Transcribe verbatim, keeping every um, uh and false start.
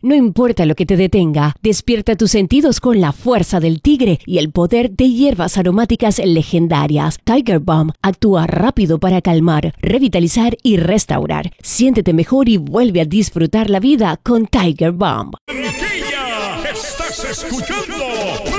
No importa lo que te detenga, despierta tus sentidos con la fuerza del tigre y el poder de hierbas aromáticas legendarias. Tiger Balm actúa rápido para calmar, revitalizar y restaurar. Siéntete mejor y vuelve a disfrutar la vida con Tiger Balm. ¡Estás escuchando!